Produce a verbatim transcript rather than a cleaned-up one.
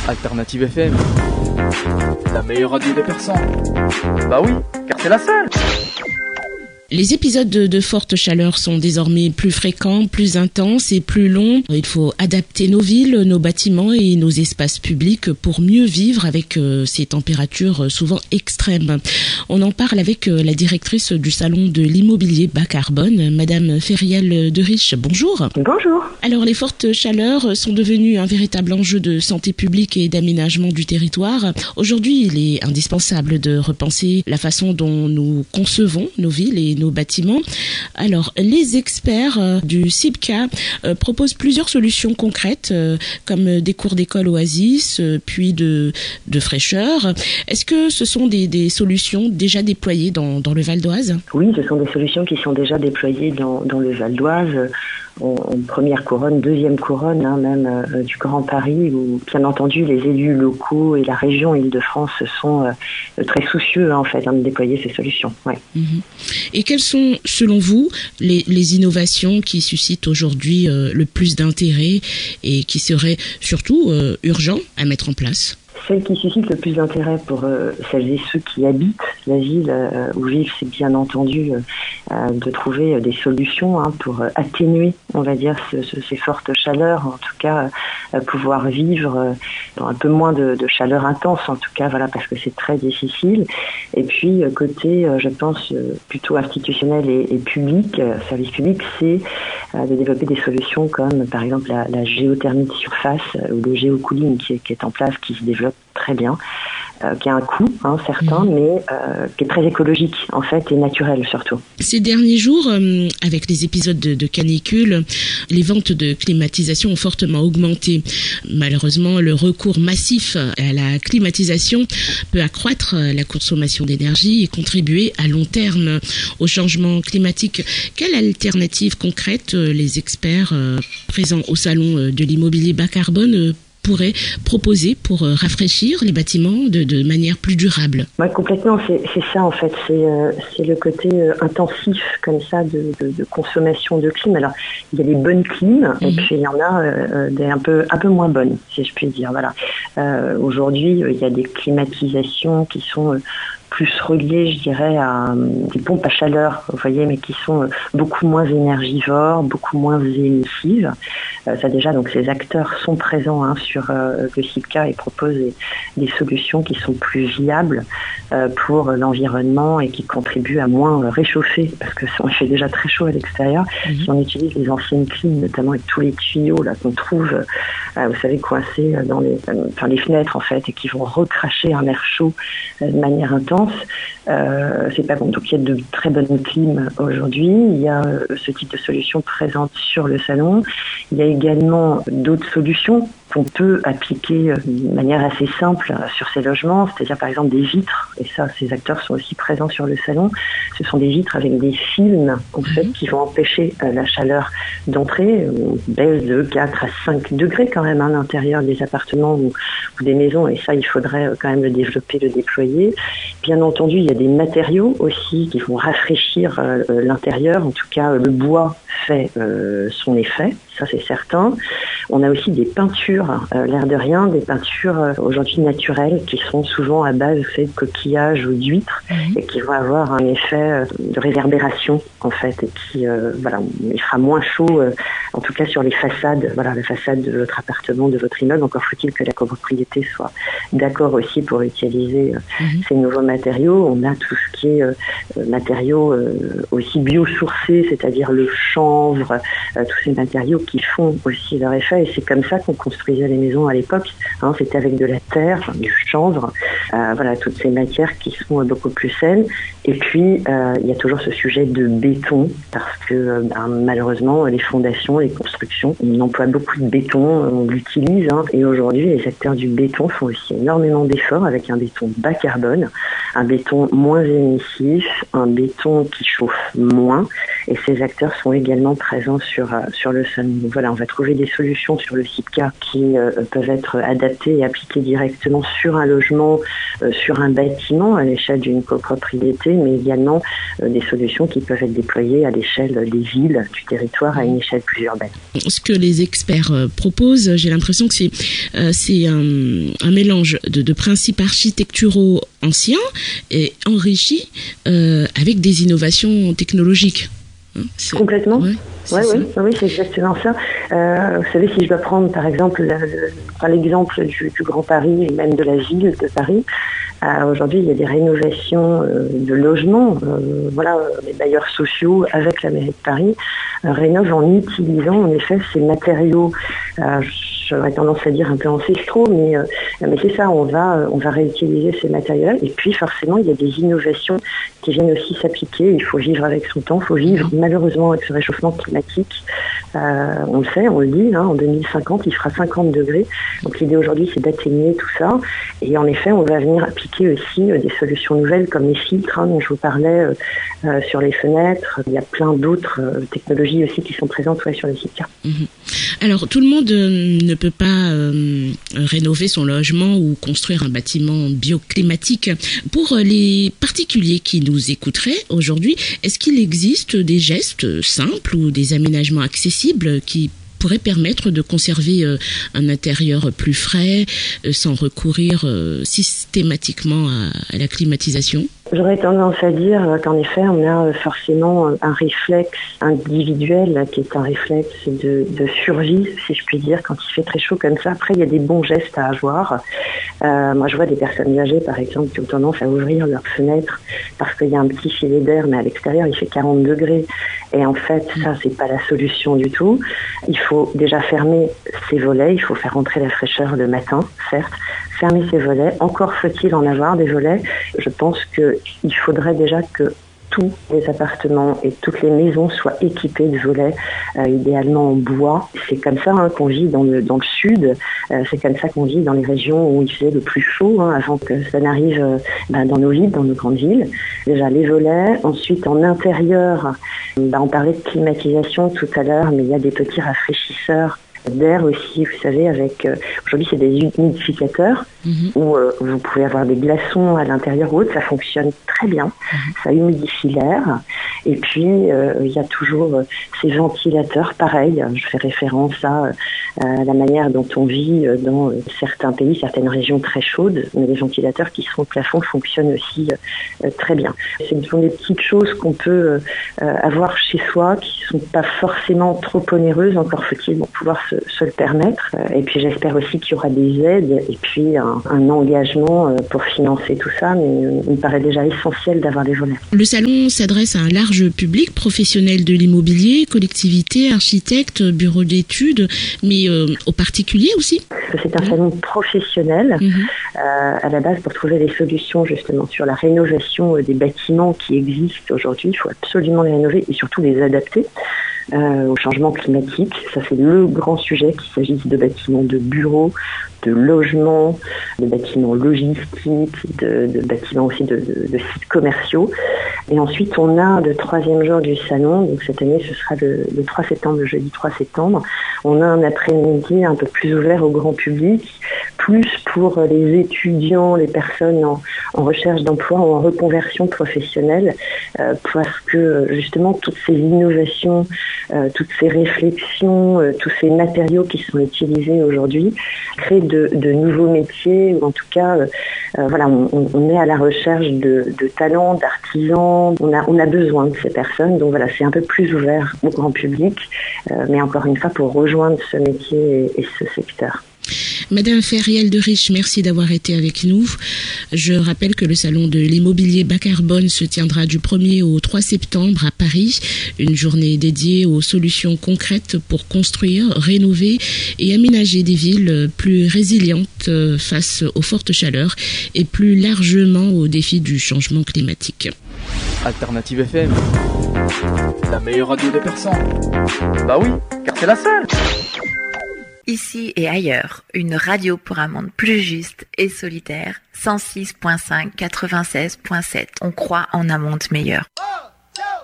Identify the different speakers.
Speaker 1: Alternative F M, la meilleure radio des Persans. Bah oui, car c'est la seule.
Speaker 2: Les épisodes de, de forte chaleur sont désormais plus fréquents, plus intenses et plus longs. Il faut adapter nos villes, nos bâtiments et nos espaces publics pour mieux vivre avec euh, ces températures souvent extrêmes. On en parle avec euh, la directrice du salon de l'immobilier bas carbone, Madame Feriel de Riche. Bonjour.
Speaker 3: Bonjour.
Speaker 2: Alors, les fortes chaleurs sont devenues un véritable enjeu de santé publique et d'aménagement du territoire. Aujourd'hui, il est indispensable de repenser la façon dont nous concevons nos villes et nos bâtiments. Alors, les experts euh, du CIBCA euh, proposent plusieurs solutions concrètes, euh, comme des cours d'école oasis, euh, puis de, de fraîcheur. Est-ce que ce sont des, des solutions déjà déployées dans, dans le Val d'Oise ?
Speaker 3: Oui, ce sont des solutions qui sont déjà déployées dans, dans le Val d'Oise, en, en première couronne, deuxième couronne, hein, même euh, du Grand Paris, où bien entendu les élus locaux et la région Île-de-France sont euh, très soucieux hein, en fait hein, de déployer ces solutions. Ouais.
Speaker 2: Mmh. Et quelles sont, selon vous, les, les innovations qui suscitent aujourd'hui euh, le plus d'intérêt et qui seraient surtout euh, urgents à mettre en place ?
Speaker 3: Celle qui suscite le plus d'intérêt pour euh, celles et ceux qui habitent la ville euh, où vivent, c'est bien entendu euh, de trouver euh, des solutions hein, pour euh, atténuer, on va dire, ce, ce, ces fortes chaleurs, en tout cas euh, pouvoir vivre euh, dans un peu moins de, de chaleur intense, en tout cas, voilà, parce que c'est très difficile. Et puis, euh, côté, euh, je pense, euh, plutôt institutionnel et, et public, euh, service public, c'est euh, de développer des solutions comme, par exemple, la, la géothermie de surface euh, ou le géocooling qui, qui est en place, qui se développe très bien, euh, qui a un coût hein, certain, mmh. mais euh, qui est très écologique en fait et naturel surtout.
Speaker 2: Ces derniers jours, euh, avec les épisodes de, de canicule, les ventes de climatisation ont fortement augmenté. Malheureusement, le recours massif à la climatisation peut accroître la consommation d'énergie et contribuer à long terme au changement climatique. Quelle alternative concrète les experts euh, présents au salon de l'immobilier bas carbone euh, pourrait proposer pour euh, rafraîchir les bâtiments de, de manière plus durable?
Speaker 3: Ouais, complètement, c'est, c'est ça en fait, c'est, euh, c'est le côté euh, intensif comme ça de, de, de consommation de clim. Alors, il y a des bonnes clims mmh. et puis il y en a euh, des un peu, un peu moins bonnes, si je puis dire. Voilà. Euh, aujourd'hui, il y a des climatisations qui sont euh, plus reliées, je dirais, à des pompes à chaleur, vous voyez, mais qui sont beaucoup moins énergivores, beaucoup moins émissives. Euh, ça déjà, donc ces acteurs sont présents hein, sur euh, le CIBCA et proposent des, des solutions qui sont plus viables euh, pour l'environnement et qui contribuent à moins réchauffer, parce que on fait déjà très chaud à l'extérieur. Mmh. Si on utilise les anciennes clims, notamment avec tous les tuyaux là qu'on trouve, euh, vous savez, coincés dans les, euh, enfin, les fenêtres en fait, et qui vont recracher un air chaud euh, de manière intense. Euh, c'est pas bon. Donc il y a de très bonnes clims aujourd'hui. Il y a euh, ce type de solution présente sur le salon. Il y a également d'autres solutions qu'on peut appliquer de manière assez simple sur ces logements, c'est-à-dire par exemple des vitres, et ça, ces acteurs sont aussi présents sur le salon. Ce sont des vitres avec des films en fait qui vont empêcher euh, la chaleur d'entrer. On baisse de quatre à cinq degrés quand même à l'intérieur des appartements ou, ou des maisons, et ça, il faudrait quand même le développer, le déployer. Bien entendu, il y a des matériaux aussi qui vont rafraîchir euh, l'intérieur. En tout cas, le bois fait euh, son effet, ça c'est certain. On a aussi des peintures, euh, l'air de rien, des peintures euh, aujourd'hui naturelles qui sont souvent à base de coquillages ou d'huîtres mmh. et qui vont avoir un effet euh, de réverbération en fait, et qui euh, voilà, il fera moins chaud, euh, en tout cas sur les façades, voilà, la façade de votre appartement, de votre immeuble. Encore faut-il que la copropriété soit d'accord aussi pour utiliser euh, mmh. ces nouveaux matériaux. On a tout ce qui est euh, matériaux euh, aussi biosourcés, c'est-à-dire le chanvre, euh, tous ces matériaux qui font aussi leur effet. Et c'est comme ça qu'on construisait les maisons à l'époque. Hein, c'était avec de la terre, enfin, du chanvre, euh, voilà, toutes ces matières qui sont beaucoup plus saines. Et puis, euh, il y a toujours ce sujet de béton, parce que ben, malheureusement, les fondations, les constructions, on emploie beaucoup de béton, on l'utilise. Hein, et aujourd'hui, les acteurs du béton font aussi énormément d'efforts avec un béton bas carbone, un béton moins émissif, un béton qui chauffe moins. Et ces acteurs sont également présents sur, euh, sur le salon. Donc voilà, on va trouver des solutions sur le CIBCA qui euh, peuvent être adaptées et appliquées directement sur un logement euh, sur un bâtiment à l'échelle d'une copropriété, mais également euh, des solutions qui peuvent être déployées à l'échelle des villes, du territoire, à une échelle plus urbaine.
Speaker 2: Ce que les experts euh, proposent, j'ai l'impression que c'est, euh, c'est un, un mélange de, de principes architecturaux anciens et enrichis euh, avec des innovations technologiques. Hein, c'est...
Speaker 3: Complètement.
Speaker 2: Ouais.
Speaker 3: Oui, oui, oui, c'est exactement ça. Euh, vous savez, si je dois prendre par exemple le, le, l'exemple du, du Grand Paris et même de la ville de Paris, euh, aujourd'hui il y a des rénovations euh, de logements. Euh, voilà, les bailleurs sociaux avec la mairie de Paris euh, rénovent en utilisant en effet ces matériaux. Euh, j'aurais tendance à dire un peu ancestraux, mais, euh, mais c'est ça, on va, on va réutiliser ces matériaux. Et puis forcément, il y a des innovations qui viennent aussi s'appliquer. Il faut vivre avec son temps, il faut vivre malheureusement avec ce réchauffement climatique. Euh, on le sait, on le dit, hein, en deux mille cinquante, il fera cinquante degrés. Donc l'idée aujourd'hui, c'est d'atténuer tout ça. Et en effet, on va venir appliquer aussi euh, des solutions nouvelles comme les filtres, hein, dont je vous parlais euh, euh, sur les fenêtres. Il y a plein d'autres euh, technologies aussi qui sont présentes ouais, sur les sites.
Speaker 2: Mmh. Alors, tout le monde euh, ne peut pas euh, rénover son logement ou construire un bâtiment bioclimatique. Pour les particuliers qui nous écouteraient aujourd'hui, est-ce qu'il existe des gestes simples ou des aménagements accessibles qui pourraient permettre de conserver euh, un intérieur plus frais euh, sans recourir euh, systématiquement à, à la climatisation ?
Speaker 3: J'aurais tendance à dire qu'en effet, on a forcément un réflexe individuel qui est un réflexe de, de survie, si je puis dire, quand il fait très chaud comme ça. Après, il y a des bons gestes à avoir. Euh, moi, je vois des personnes âgées, par exemple, qui ont tendance à ouvrir leurs fenêtres parce qu'il y a un petit filet d'air, mais à l'extérieur, il fait quarante degrés. Et en fait, ça, c'est pas la solution du tout. Il faut déjà fermer ses volets. Il faut faire rentrer la fraîcheur le matin, certes. Fermer ses volets. Encore faut-il en avoir des volets. Je pense qu'il faudrait déjà que tous les appartements et toutes les maisons soient équipées de volets, euh, idéalement en bois. C'est comme ça hein, qu'on vit dans le, dans le sud. Euh, c'est comme ça qu'on vit dans les régions où il faisait le plus chaud, hein, avant que ça n'arrive euh, ben, dans nos villes, dans nos grandes villes. Déjà les volets. Ensuite, en intérieur, ben, on parlait de climatisation tout à l'heure, mais il y a des petits rafraîchisseurs d'air aussi, vous savez, avec euh, aujourd'hui c'est des humidificateurs mmh. où euh, vous pouvez avoir des glaçons à l'intérieur ou autre, ça fonctionne très bien, mmh. ça humidifie l'air. Et puis euh, il y a toujours euh, ces ventilateurs, pareil, je fais référence à, euh, à la manière dont on vit euh, dans euh, certains pays, certaines régions très chaudes, mais les ventilateurs qui sont au plafond fonctionnent aussi euh, très bien. Ce sont des petites choses qu'on peut euh, avoir chez soi qui ne sont pas forcément trop onéreuses, encore faut-il bon, pouvoir se se le permettre. Et puis j'espère aussi qu'il y aura des aides et puis un, un engagement pour financer tout ça, mais il me paraît déjà essentiel d'avoir des volets.
Speaker 2: Le salon s'adresse à un large public, professionnels de l'immobilier, collectivités, architectes, bureaux d'études, mais euh, aux particuliers aussi.
Speaker 3: C'est un mmh. salon professionnel, mmh. euh, à la base pour trouver des solutions justement sur la rénovation des bâtiments qui existent aujourd'hui. Il faut absolument les rénover et surtout les adapter Euh, au changement climatique. Ça, c'est le grand sujet, qu'il s'agisse de bâtiments de bureaux, de logements, de bâtiments logistiques, de, de bâtiments aussi de, de, de sites commerciaux. Et ensuite, on a le troisième jour du salon, donc cette année, ce sera le, le trois septembre, le jeudi trois septembre. On a un après-midi un peu plus ouvert au grand public, plus pour les étudiants, les personnes en, en recherche d'emploi ou en reconversion professionnelle, euh, parce que justement, toutes ces innovations, euh, toutes ces réflexions, euh, tous ces matériaux qui sont utilisés aujourd'hui créent de, de nouveaux métiers, ou en tout cas, euh, euh, voilà, on, on est à la recherche de, de talents, d'artisans. On a, on a besoin de ces personnes, donc voilà, c'est un peu plus ouvert au grand public, euh, mais encore une fois, pour rejoindre ce métier et, et ce secteur.
Speaker 2: Madame Feriel de Riche, merci d'avoir été avec nous. Je rappelle que le salon de l'immobilier bas carbone se tiendra du premier au trois septembre à Paris. Une journée dédiée aux solutions concrètes pour construire, rénover et aménager des villes plus résilientes face aux fortes chaleurs et plus largement aux défis du changement climatique.
Speaker 1: Alternative F M, la meilleure radio des Persans. Bah oui, car c'est la seule.
Speaker 4: Ici et ailleurs, une radio pour un monde plus juste et solitaire. cent six virgule cinq, quatre-vingt-seize virgule sept. On croit en un monde meilleur.